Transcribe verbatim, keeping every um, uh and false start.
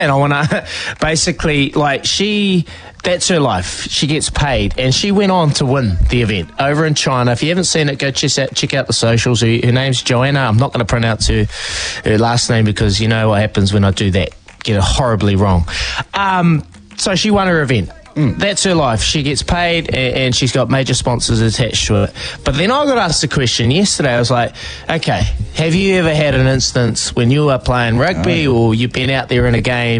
And I want to basically, like, she, that's her life. She gets paid. And she went on to win the event over in China. If you haven't seen it, go check out, check out the socials. Her, her name's Joanna. I'm not going to pronounce her, her last name because you know what happens when I do that. Get it horribly wrong. Um, so she won her event. Mm. That's her life. She gets paid and, and she's got major sponsors attached to it. But then I got asked the question yesterday. I was like, okay, have you ever had an instance when you were playing rugby oh. or you've been out there in a game